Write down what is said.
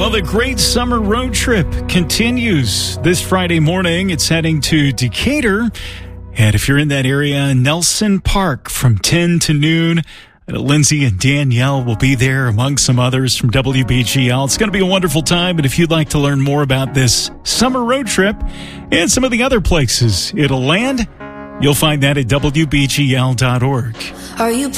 Well, the great summer road trip continues this Friday morning. It's heading to Decatur. And if you're in that area, Nelson Park from 10 to noon. Lindsay and Danielle will be there among some others from WBGL. It's going to be a wonderful time. And if you'd like to learn more about this summer road trip and some of the other places it'll land, you'll find that at WBGL.org. Are you